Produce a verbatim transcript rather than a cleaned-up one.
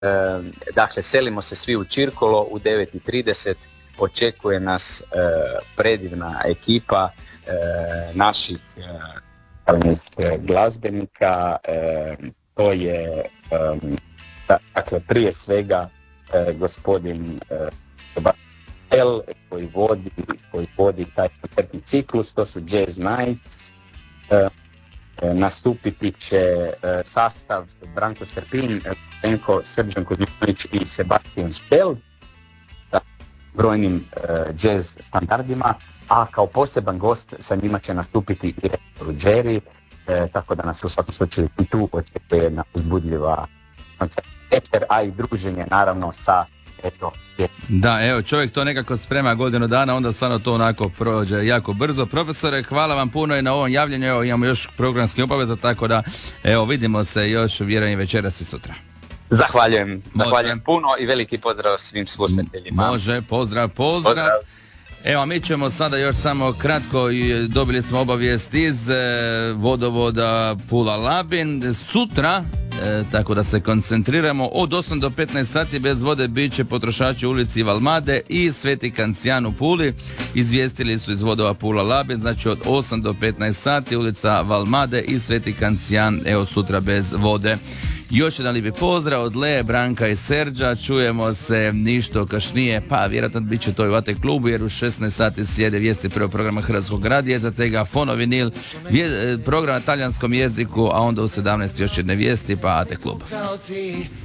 Dakle, selimo se svi u Čirkolo u devet i trideset, očekuje nas predivna ekipa naših glazbenika. To je dakle prije svega gospodin El koji vodi, koji vodi taj koncertni ciklus, to su Jazz Nights. Nastupiti će sastav Branko Strpin, Benko Srđan Kuzmanović i Sebastian Špel sa brojnim uh, jazz standardima, a kao poseban gost sa njima će nastupiti i Ruđeri, uh, tako da nas u svakom slučaju i tu očekuje jedna uzbudljiva koncertna večer, a i druženje naravno sa eto svijetom. Da, evo, čovjek to nekako sprema godinu dana, onda stvarno to onako prođe jako brzo. Profesore, hvala vam puno i na ovom javljanju, evo imamo još programskih obaveza, tako da evo vidimo se još vjerujem večeras i sutra. Zahvaljujem, zahvaljujem puno i veliki pozdrav svim slušateljima. Može, pozdrav, pozdrav. pozdrav. Evo, mi ćemo sada još samo kratko, dobili smo obavijest iz e, vodovoda Pula Labin. Sutra, e, tako da se koncentriramo, od osam do petnaest sati bez vode bit će potrošači u ulici Valmade i Sveti Kancijan u Puli. Izvijestili su iz vodova Pula Labin, znači od osam do petnaest sati ulica Valmade i Sveti Kancijan, evo sutra bez vode. Još jedan lijepi pozdrav od Leje, Branka i Serđa. Čujemo se ništo kašnije, pa vjerojatno bit će to i u A T klubu, jer u šesnaest sati slijede vijesti prvog programa Hrvatskog radija, za tega Fonovinil, program na talijanskom jeziku, a onda u sedamnaest još jedne vijesti, pa A T klub.